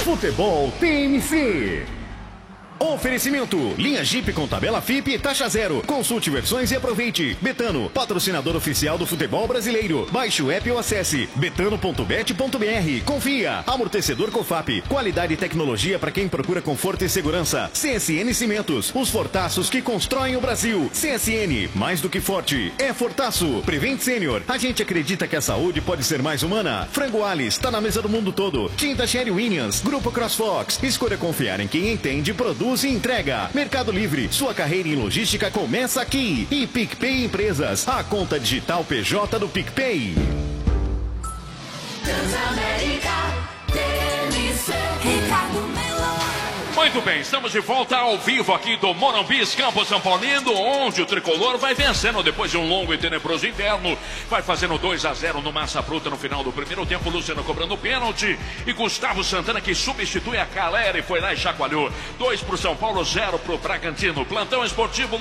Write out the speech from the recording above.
Futebol TMC. Oferecimento, linha Jeep com tabela FIP e taxa zero. Consulte versões e aproveite. Betano, patrocinador oficial do futebol brasileiro. Baixe o app ou acesse betano.bet.br. Confia, amortecedor Cofap. Qualidade e tecnologia para quem procura conforto e segurança. CSN Cimentos, os fortaços que constroem o Brasil. CSN, mais do que forte, é fortaço. Prevent Senior, a gente acredita que a saúde pode ser mais humana. Frango Alice, tá na mesa do mundo todo. Tinta Sherry Williams, Grupo CrossFox. Escolha confiar em quem entende, produz e entrega. Mercado Livre, sua carreira em logística começa aqui. E PicPay Empresas, a conta digital PJ do PicPay. Transamérica, TMC, Ricardo Melão. Muito bem, estamos de volta ao vivo aqui do Morumbi, Campo São Paulino, onde o tricolor vai vencendo depois de um longo e tenebroso inverno. Vai fazendo 2-0 no Massa Bruta no final do primeiro tempo. Luciano cobrando pênalti e Gustavo Santana, que substitui a Caleri, foi lá e chacoalhou. 2 pro São Paulo, 0 pro Bragantino. Plantão esportivo